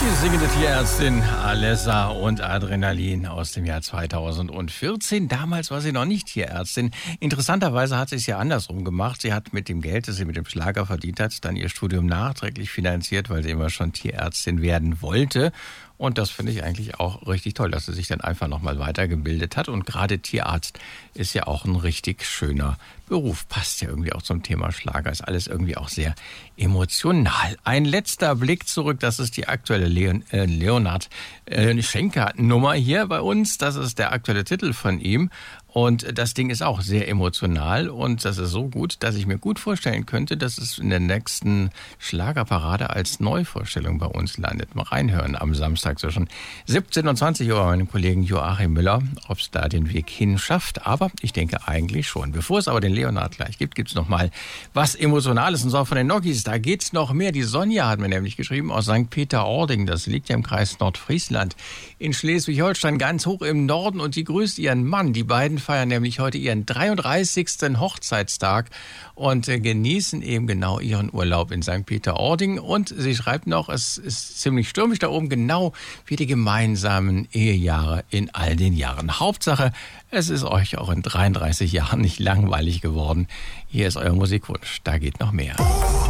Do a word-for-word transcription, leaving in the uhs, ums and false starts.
Die singende Tierärztin Alessa und Adrenalin aus dem Jahr zweitausendvierzehn. Damals war sie noch nicht Tierärztin. Interessanterweise hat sie es ja andersrum gemacht. Sie hat mit dem Geld, das sie mit dem Schlager verdient hat, dann ihr Studium nachträglich finanziert, weil sie immer schon Tierärztin werden wollte. Und das finde ich eigentlich auch richtig toll, dass sie sich dann einfach nochmal weitergebildet hat. Und gerade Tierarzt ist ja auch ein richtig schöner Beruf. Passt ja irgendwie auch zum Thema Schlager. Ist alles irgendwie auch sehr emotional. Ein letzter Blick zurück. Das ist die aktuelle Leon, äh, Leonhard äh, Schenker-Nummer hier bei uns. Das ist der aktuelle Titel von ihm. Und das Ding ist auch sehr emotional und das ist so gut, dass ich mir gut vorstellen könnte, dass es in der nächsten Schlagerparade als Neuvorstellung bei uns landet. Mal reinhören am Samstag zwischen siebzehn und zwanzig Uhr bei meinem Kollegen Joachim Müller, ob es da den Weg hin schafft. Aber ich denke eigentlich schon. Bevor es aber den Leonhard gleich gibt, gibt es noch mal was Emotionales. Und zwar von den Noggies. Da geht's noch mehr. Die Sonja hat mir nämlich geschrieben aus Sankt Peter-Ording. Das liegt ja im Kreis Nordfriesland in Schleswig-Holstein, ganz hoch im Norden. Und die grüßt ihren Mann. Die beiden feiern nämlich heute ihren dreiunddreißigsten Hochzeitstag und äh, genießen eben genau ihren Urlaub in Sankt Peter-Ording. Und sie schreibt noch, es ist ziemlich stürmisch da oben, genau wie die gemeinsamen Ehejahre in all den Jahren. Hauptsache, es ist euch auch in dreiunddreißig Jahren nicht langweilig geworden. Hier ist euer Musikwunsch, da geht noch mehr.